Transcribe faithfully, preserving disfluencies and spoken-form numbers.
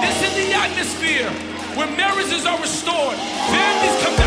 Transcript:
This is the atmosphere where marriages are restored, families come